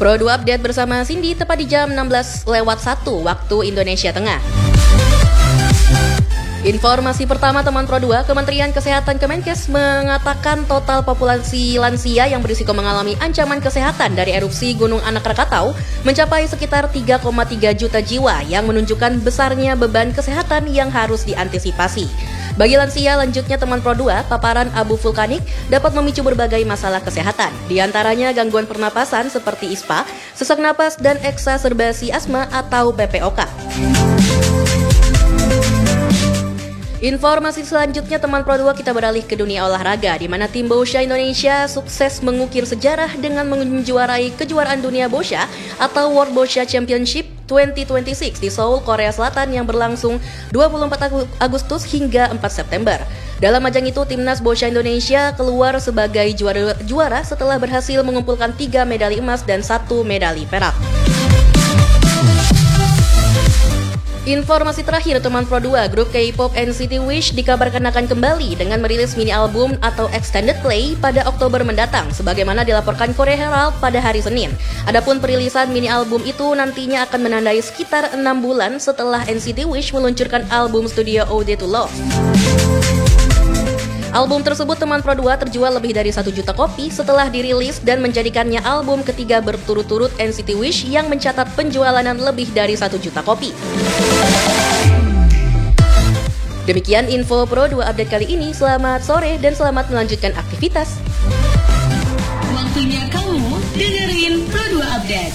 Pro 2 update bersama Cindy tepat di jam 16:01 waktu Indonesia Tengah. Informasi pertama teman Pro 2, Kementerian Kesehatan Kemenkes mengatakan total populasi lansia yang berisiko mengalami ancaman kesehatan dari erupsi Gunung Anak Rakatau mencapai sekitar 3,3 juta jiwa yang menunjukkan besarnya beban kesehatan yang harus diantisipasi. Bagi lansia, lanjutnya teman Pro 2, paparan abu vulkanik dapat memicu berbagai masalah kesehatan, di antaranya gangguan pernapasan seperti ISPA, sesak napas, dan eksaserbasi asma atau PPOK. Informasi selanjutnya teman Pro 2, kita beralih ke dunia olahraga di mana tim Boccia Indonesia sukses mengukir sejarah dengan menjuarai kejuaraan dunia Boccia atau World Boccia Championship 2026 di Seoul, Korea Selatan yang berlangsung 24 Agustus hingga 4 September. Dalam ajang itu, timnas Boccia Indonesia keluar sebagai juara setelah berhasil mengumpulkan 3 medali emas dan 1 medali perak. Informasi terakhir teman Pro 2, grup K-pop NCT Wish dikabarkan akan kembali dengan merilis mini album atau extended play pada Oktober mendatang, sebagaimana dilaporkan Korea Herald pada hari Senin. Adapun perilisan mini album itu nantinya akan menandai sekitar 6 bulan setelah NCT Wish meluncurkan album studio Ode to Love. Album tersebut teman Pro 2 terjual lebih dari 1 juta kopi setelah dirilis dan menjadikannya album ketiga berturut-turut NCT Wish yang mencatat penjualan lebih dari 1 juta kopi. Demikian info Pro 2 update kali ini. Selamat sore dan selamat melanjutkan aktivitas.